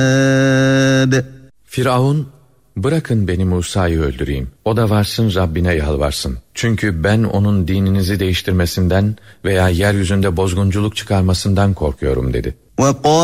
Firavun, bırakın beni Musa'yı öldüreyim. O da varsın Rabbine yalvarsın. Çünkü ben onun dininizi değiştirmesinden veya yeryüzünde bozgunculuk çıkarmasından korkuyorum dedi.